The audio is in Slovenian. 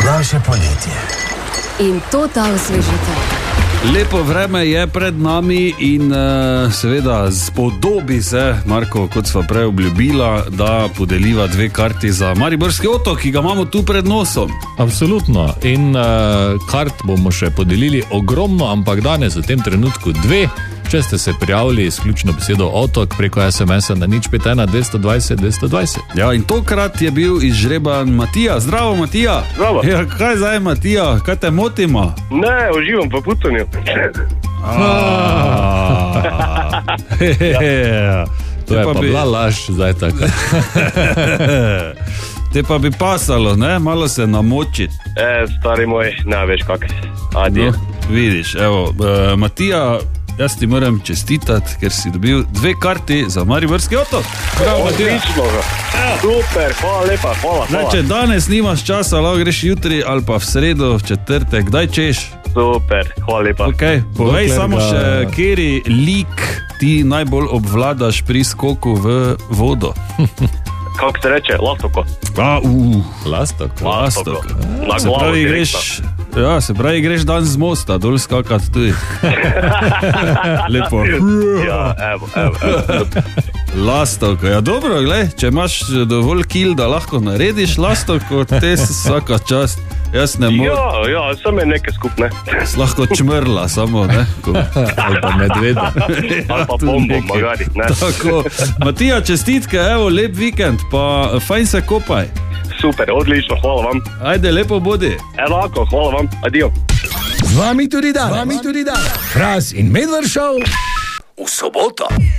naše poletje. In to ta osvežitev. Lepo vreme je pred nami in seveda spodobi se, Marko, kot sva prej obljubila, da podeliva 2 karti za Mariborski otok, ki ga imamo tu pred nosom. Absolutno. In kart bomo še podelili ogromno, ampak danes v tem trenutku 2. Če ste se prijavili izključno besedo otok preko SMS-a na 051 220 220. Ja, in tokrat je bil izžreban Matija. Zdravo, Matija. Zdravo. Ja, kaj zdaj, Matija? Kaj te motimo? Ne, uživam po pucanju. To je pa bila laž zdaj tako. Te pa bi pasalo, ne? Malo se namočiti. Stari moj, ne veš kak. Adijo. No, vidiš, evo, Matija, jaz ti moram čestitati, ker si dobil 2 karti za Mariborski otok. Bravo, Matija. Odlično. Super, hvala lepa, hvala. Zdaj, če danes nimaš časa, lahko greš jutri ali pa v sredo, v četrtek, kdaj češ? Super, hvala lepa. Okay, povej Dokler samo ga- še, kjeri lik ti najbolj obvladaš pri skoku v vodo. Kako se reče? Lastoko. Lastoko. Na Se glavo pravi, direktno. se pravi, greš dan z mosta, dol skakati tudi. Lepo. Ja, evo. Lastovko, ja dobro, glej, če imaš dovolj kil, da lahko narediš lastovko, te vsaka čast. Jaz ne morem, Ja, samo je nekaj skupne. lahko čmrla samo, ne? Ali pa medveda. Ali pa tu bombo, nekaj. magari, ne. Tako, Matija, čestitke, evo, lep vikend, pa fajn se kopaj. Super, odlično, hvala vam. Ajde, lepo bodi. Enako, hvala vam, adijo. Z vami tudi danes. Fras in Medvard Show v soboto.